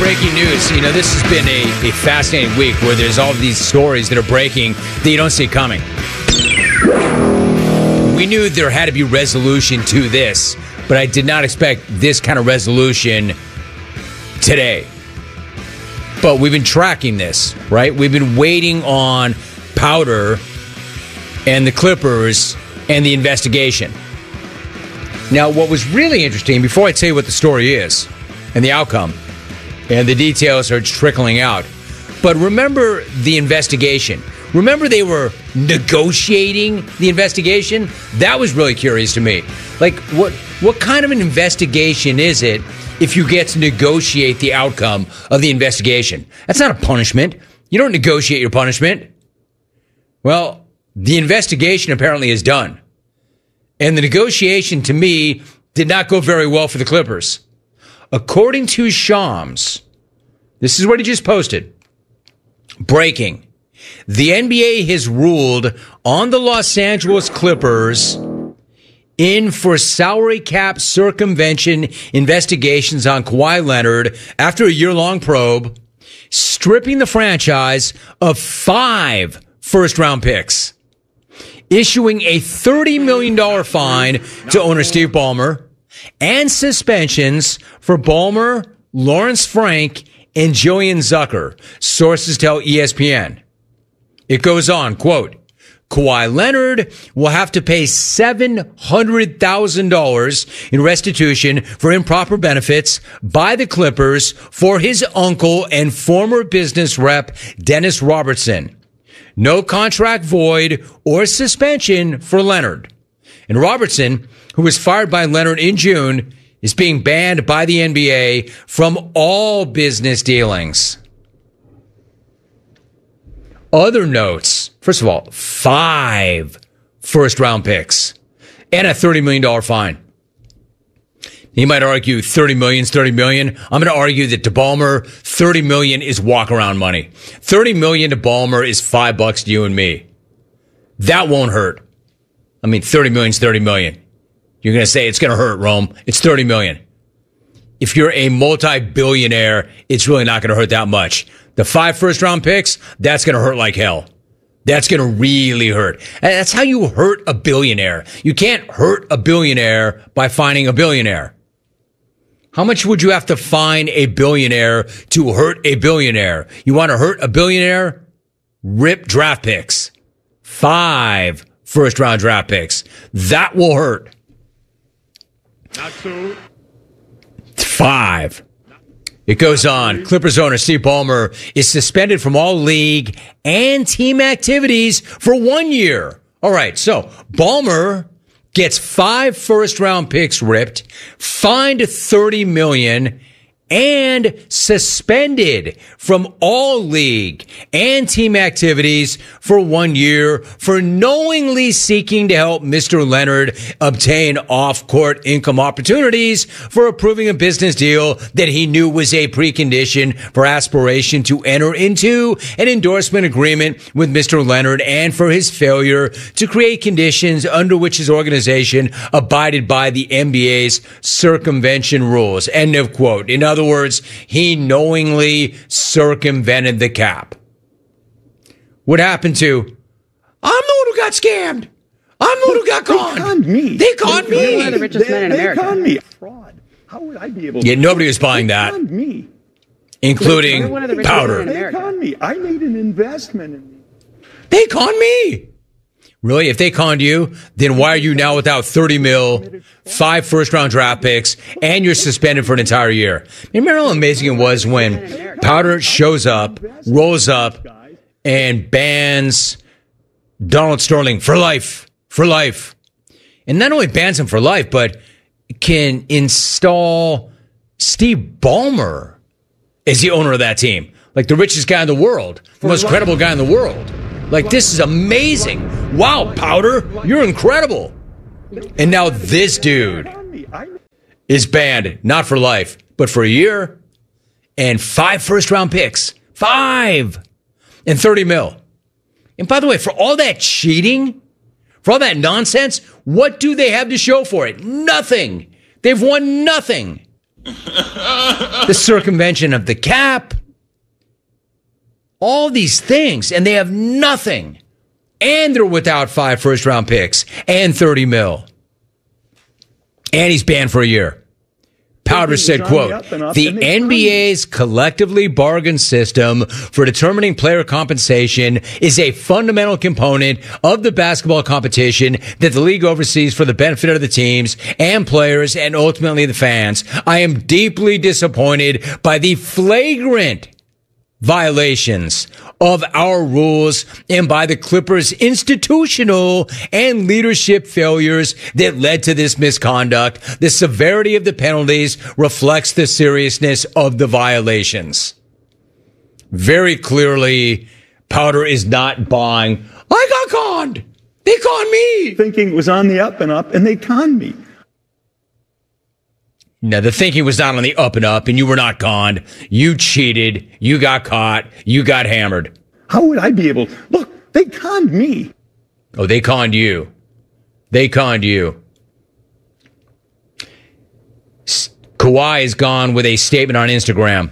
breaking news. You know, this has been a fascinating week where there's all of these stories that are breaking that you don't see coming. We knew there had to be resolution to this, but I did not expect this kind of resolution today. But we've been tracking this, right? We've been waiting on Powder and the Clippers and the investigation. Now, what was really interesting, before I tell you what the story is and the outcome, and the details are trickling out, but remember the investigation. Remember they were negotiating the investigation? That was really curious to me. Like, what kind of an investigation is it if you get to negotiate the outcome of the investigation? That's not a punishment. You don't negotiate your punishment. Well, the investigation apparently is done. And the negotiation, to me, did not go very well for the Clippers. According to Shams, this is what he just posted. Breaking. The NBA has ruled on the Los Angeles Clippers in for salary cap circumvention investigations on Kawhi Leonard after a year-long probe, stripping the franchise of 5 first-round picks, issuing a $30 million fine to owner Steve Ballmer, and suspensions for Ballmer, Lawrence Frank, and Julian Zucker, sources tell ESPN. It goes on, quote, Kawhi Leonard will have to pay $700,000 in restitution for improper benefits by the Clippers for his uncle and former business rep, Dennis Robertson. No contract void or suspension for Leonard. And Robertson, who was fired by Leonard in June, is being banned by the NBA from all business dealings. Other notes. First of all, 5 first-round picks and a $30 million fine. You might argue $30 million is $30 million. I'm going to argue that to Ballmer, $30 million is walk-around money. $30 million to Ballmer is $5 to you and me. That won't hurt. I mean, $30 million is $30 million. You're going to say it's going to hurt, Rome. It's $30 million. If you're a multi-billionaire, it's really not going to hurt that much. The 5 first-round picks, that's going to hurt like hell. That's going to really hurt. And that's how you hurt a billionaire. You can't hurt a billionaire by finding a billionaire. How much would you have to fine a billionaire to hurt a billionaire? You want to hurt a billionaire? Rip draft picks. 5 first-round draft picks. That will hurt. Not so. 5. It goes on. Clippers owner Steve Ballmer is suspended from all league and team activities for 1 year. All right, so Ballmer gets 5 first-round picks ripped, fined $30 million, and suspended from all league and team activities for 1 year for knowingly seeking to help Mr. Leonard obtain off-court income opportunities for approving a business deal that he knew was a precondition for aspiration to enter into an endorsement agreement with Mr. Leonard, and for his failure to create conditions under which his organization abided by the NBA's circumvention rules. End of quote. In other words, he knowingly circumvented the cap. What happened to, I'm the one who got scammed. I'm the one who got conned. They conned me. They conned me. One of the richest men in America. They conned me. Fraud. How would I be able to? Yeah, nobody was buying that. They conned me. Including You're one of the richest men Powder. in They America. conned me. I made an investment in me. They conned me. Really? If they conned you, then why are you now without 30 mil, 5 first-round draft picks, and you're suspended for an entire year? Remember how amazing it was when Powder shows up, rolls up, and bans Donald Sterling for life. For life. And not only bans him for life, but can install Steve Ballmer as the owner of that team. Like the richest guy in the world, the most credible guy in the world. Like, this is amazing. Wow, Powder, you're incredible. And now this dude is banned, not for life, but for a year, and 5 first-round picks. 5! And 30 mil. And by the way, for all that cheating, for all that nonsense, what do they have to show for it? Nothing. They've won nothing. the circumvention of the cap, all these things, and they have nothing. And they're without 5 first-round picks and $30 million. And he's banned for a year. Powder said, quote, the NBA's collectively bargained system for determining player compensation is a fundamental component of the basketball competition that the league oversees for the benefit of the teams and players and ultimately the fans. I am deeply disappointed by the flagrant violations of our rules and by the Clippers' institutional and leadership failures that led to this misconduct. The severity of the penalties reflects the seriousness of the violations. Very clearly, Powder is not buying, I got conned. They conned me. Thinking it was on the up and up, and they conned me. No, the thinking was not on the up and up, and you were not conned. You cheated. You got caught. You got hammered. How would I be able? Look, they conned me. Oh, they conned you. They conned you. Kawhi has gone with a statement on Instagram.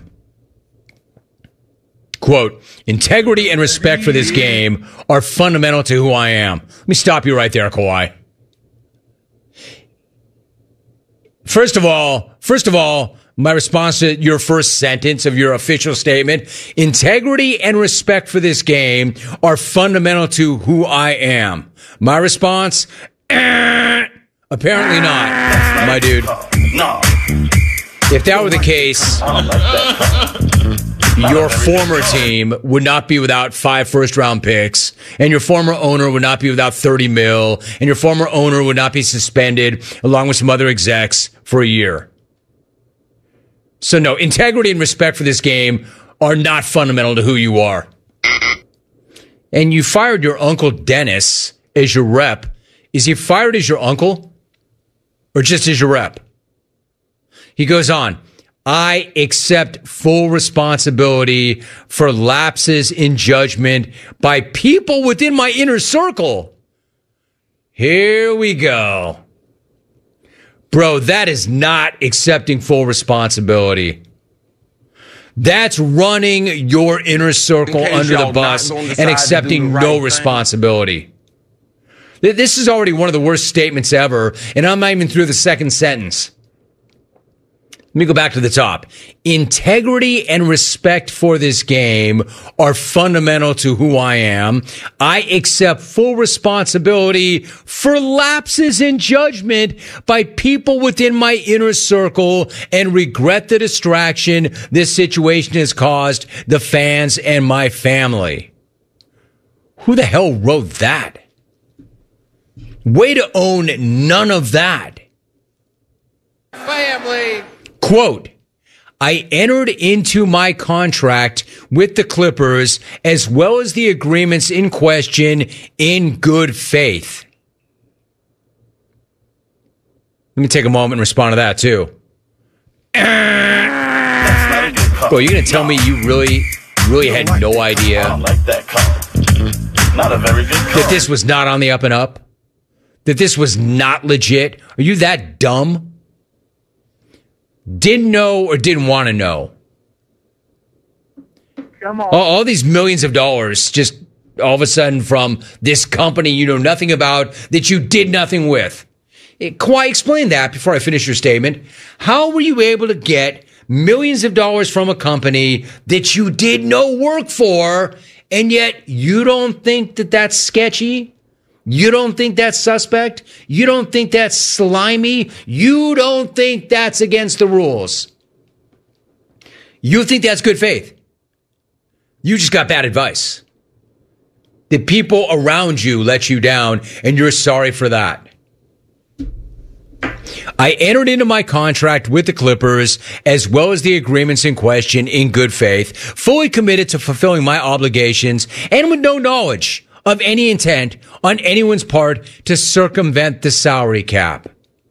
Quote, integrity and respect for this game are fundamental to who I am. Let me stop you right there, Kawhi. First of all, my response to your first sentence of your official statement, integrity and respect for this game are fundamental to who I am. My response, apparently not, my dude. No. If that were the case, your former team would not be without 5 first-round picks, and your former owner would not be without $30 million, and your former owner would not be suspended along with some other execs for a year. So no, integrity and respect for this game are not fundamental to who you are. And you fired your uncle Dennis as your rep. Is he fired as your uncle or just as your rep? He goes on, I accept full responsibility for lapses in judgment by people within my inner circle. Here we go. Bro, that is not accepting full responsibility. That's running your inner circle under the bus and accepting no responsibility. This is already one of the worst statements ever, and I'm not even through the second sentence. Let me go back to the top. Integrity and respect for this game are fundamental to who I am. I accept full responsibility for lapses in judgment by people within my inner circle and regret the distraction this situation has caused the fans and my family. Who the hell wrote that? Way to own none of that. Family. Quote, I entered into my contract with the Clippers as well as the agreements in question in good faith. Let me take a moment and respond to that too. Bro, you're going to tell me you really had no idea that this was not on the up and up? That this was not legit? Are you that dumb? Didn't know or didn't want to know? Come on. All these millions of dollars just all of a sudden from this company you know nothing about that you did nothing with. Kawhi, explain that before I finish your statement. How were you able to get millions of dollars from a company that you did no work for, and yet you don't think that that's sketchy? You don't think that's suspect? You don't think that's slimy? You don't think that's against the rules? You think that's good faith? You just got bad advice. The people around you let you down, and you're sorry for that. I entered into my contract with the Clippers as well as the agreements in question in good faith, fully committed to fulfilling my obligations and with no knowledge of any intent on anyone's part to circumvent the salary cap.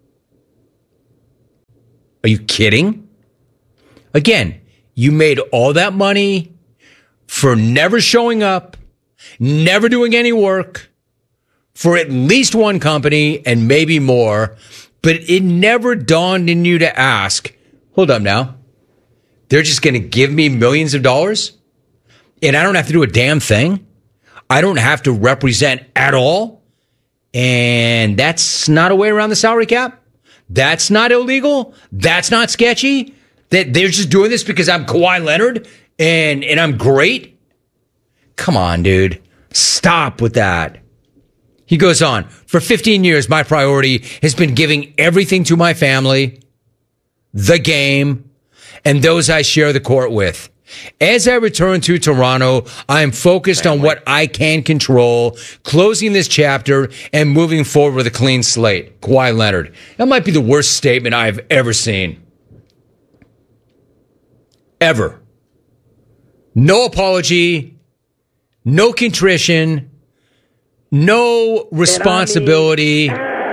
Are you kidding? Again, you made all that money for never showing up, never doing any work for at least one company and maybe more, but it never dawned in you to ask, hold up now. They're just going to give me millions of dollars? And I don't have to do a damn thing? I don't have to represent at all? And that's not a way around the salary cap? That's not illegal? That's not sketchy? That they're just doing this because I'm Kawhi Leonard and I'm great? Come on, dude. Stop with that. He goes on, for 15 years, my priority has been giving everything to my family, the game, and those I share the court with. As I return to Toronto, I am focused on what I can control, closing this chapter and moving forward with a clean slate. Kawhi Leonard. That might be the worst statement I've ever seen. Ever. No apology, no contrition, no responsibility,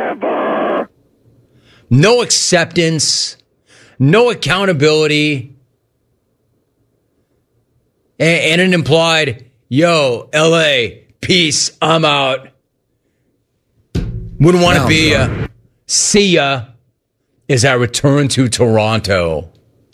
no acceptance, no accountability, and an implied, yo, LA, peace, I'm out. Wouldn't want to be ya. See ya as I return to Toronto.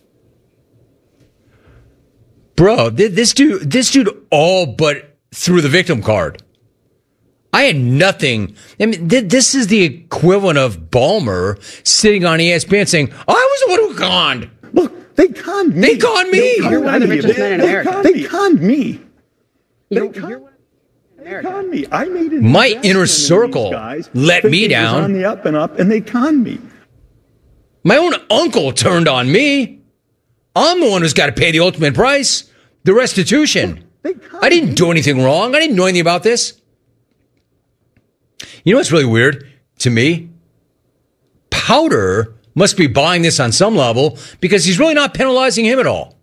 Bro, this dude all but threw the victim card. I had nothing. I mean, this is the equivalent of Ballmer sitting on ESPN saying, I was the one who conned. Look, they conned me. They conned me. You're one of the richest men in America. They conned me. You're one of the richest men in They America. conned me. I made an My investment inner in these circle guys, let but me it was down. on the up and up, and they conned me. My own uncle turned on me. I'm the one who's got to pay the ultimate price, the restitution. I didn't do anything wrong. I didn't know anything about this. You know what's really weird to me? Powder must be buying this on some level because he's really not penalizing him at all.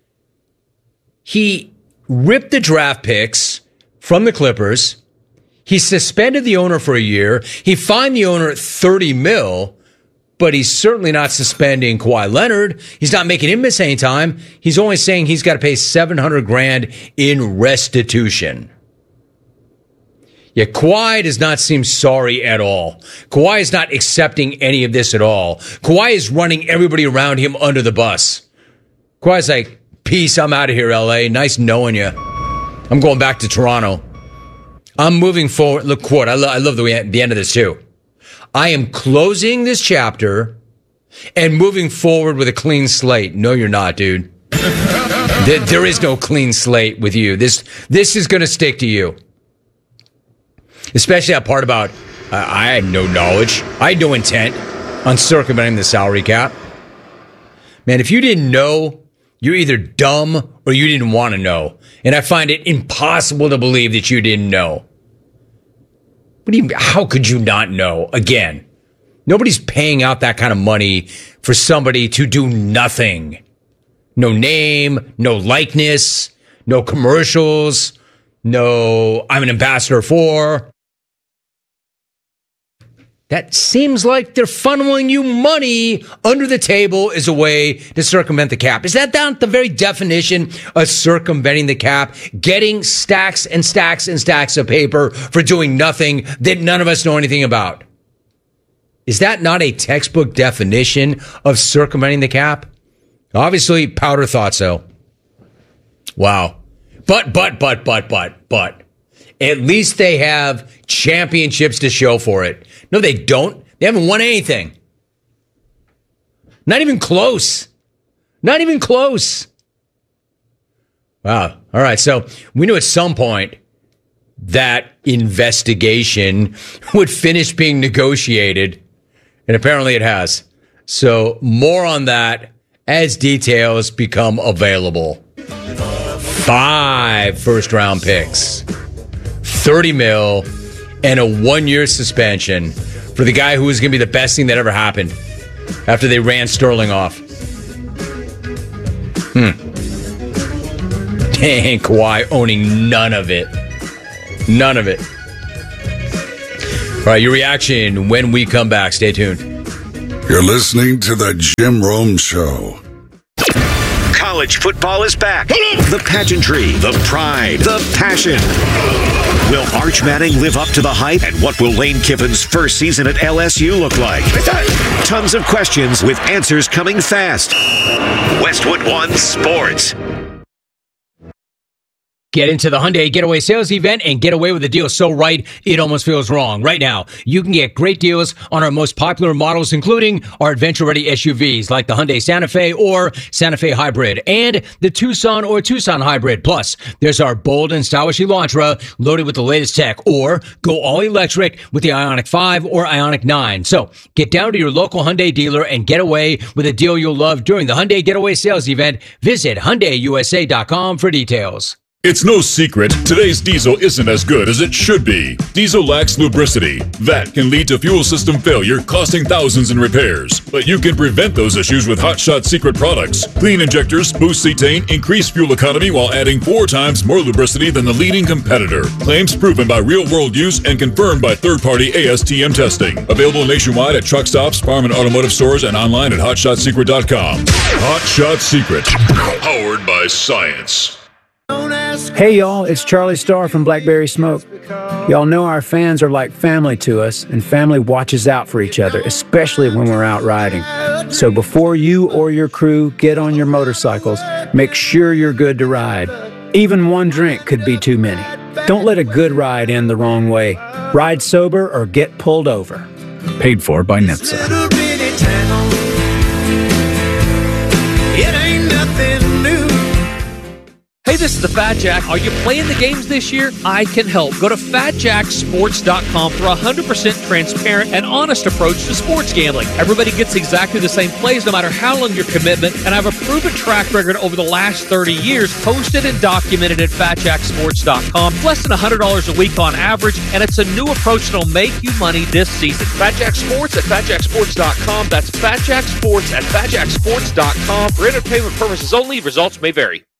He ripped the draft picks from the Clippers. He suspended the owner for a year. He fined the owner $30 million, but he's certainly not suspending Kawhi Leonard. He's not making him miss any time. He's only saying he's got to pay $700,000 in restitution. Yeah, Kawhi does not seem sorry at all. Kawhi is not accepting any of this at all. Kawhi is running everybody around him under the bus. Kawhi's like, peace, I'm out of here, LA. Nice knowing you. I'm going back to Toronto. I'm moving forward. Look, quote, I love the end of this too. I am closing this chapter and moving forward with a clean slate. No, you're not, dude. There is no clean slate with you. This is going to stick to you. Especially that part about, I had no knowledge. I had no intent on circumventing the salary cap. Man, if you didn't know, you're either dumb or you didn't want to know. And I find it impossible to believe that you didn't know. How could you not know? Again, nobody's paying out that kind of money for somebody to do nothing. No name, no likeness, no commercials, no I'm an ambassador for. That seems like they're funneling you money under the table as a way to circumvent the cap. Is that not the very definition of circumventing the cap? Getting stacks and stacks and stacks of paper for doing nothing that none of us know anything about. Is that not a textbook definition of circumventing the cap? Obviously, Powder thought so. Wow. But. At least they have championships to show for it. No, they don't. They haven't won anything. Not even close. Not even close. Wow. All right. So we knew at some point that investigation would finish being negotiated. And apparently it has. So more on that as details become available. 5 first-round picks. $30 million and a 1-year suspension for the guy who was going to be the best thing that ever happened after they ran Sterling off. And Kawhi owning none of it. None of it. All right, your reaction when we come back. Stay tuned. You're listening to the Jim Rome Show. College football is back. The pageantry, the pride, the passion. Will Arch Manning live up to the hype? And what will Lane Kiffin's first season at LSU look like? Tons of questions with answers coming fast. Westwood One Sports. Get into the Hyundai Getaway Sales Event and get away with a deal so right, it almost feels wrong. Right now, you can get great deals on our most popular models, including our adventure-ready SUVs like the Hyundai Santa Fe or Santa Fe Hybrid and the Tucson or Tucson Hybrid. Plus, there's our bold and stylish Elantra loaded with the latest tech, or go all-electric with the Ioniq 5 or Ioniq 9. So, get down to your local Hyundai dealer and get away with a deal you'll love during the Hyundai Getaway Sales Event. Visit HyundaiUSA.com for details. It's no secret, today's diesel isn't as good as it should be. Diesel lacks lubricity. That can lead to fuel system failure, costing thousands in repairs. But you can prevent those issues with Hot Shot Secret products. Clean injectors, boost cetane, increase fuel economy while adding 4 times more lubricity than the leading competitor. Claims proven by real-world use and confirmed by third-party ASTM testing. Available nationwide at truck stops, farm and automotive stores, and online at HotShotSecret.com. Hot Shot Secret, powered by science. Hey y'all, it's Charlie Starr from Blackberry Smoke. Y'all know our fans are like family to us, and family watches out for each other, especially when we're out riding. So before you or your crew get on your motorcycles, make sure you're good to ride. Even one drink could be too many. Don't let a good ride end the wrong way. Ride sober or get pulled over. Paid for by NHTSA. Hey, this is the Fat Jack. Are you playing the games this year? I can help. Go to FatJackSports.com for a 100% transparent and honest approach to sports gambling. Everybody gets exactly the same plays no matter how long your commitment, and I have a proven track record over the last 30 years posted and documented at FatJackSports.com. Less than $100 a week on average, and it's a new approach that'll make you money this season. FatJack Sports at FatJackSports.com. That's FatJack Sports at FatJackSports.com. For entertainment purposes only, results may vary.